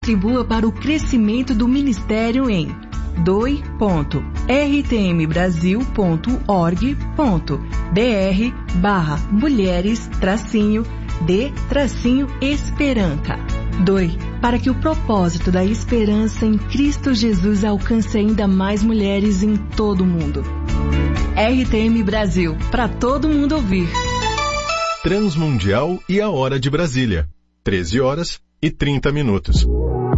Contribua para o crescimento do Ministério em doi.rtmbrasil.org.br/mulheres-de-esperanca. Doe para que o propósito da esperança em Cristo Jesus alcance ainda mais mulheres em todo o mundo. RTM Brasil, para todo mundo ouvir. Transmundial e a hora de Brasília, 13h30.